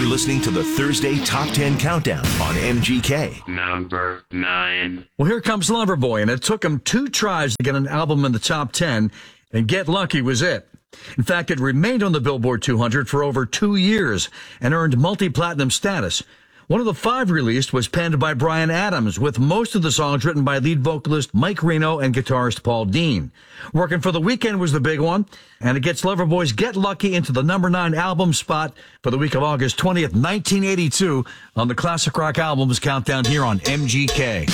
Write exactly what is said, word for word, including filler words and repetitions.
You're listening to the Thursday Top ten Countdown on M G K. Number nine. Well, here comes Loverboy, and it took him two tries to get an album in the top ten, and Get Lucky was it. In fact, it remained on the Billboard two hundred for over two years and earned multi-platinum status. One of the five released was penned by Bryan Adams, with most of the songs written by lead vocalist Mike Reno and guitarist Paul Dean. Working for the Weeknd was the big one, and it gets Loverboy's Get Lucky into the number nine album spot for the week of August twentieth, nineteen eighty-two on the Classic Rock Albums Countdown here on M G K.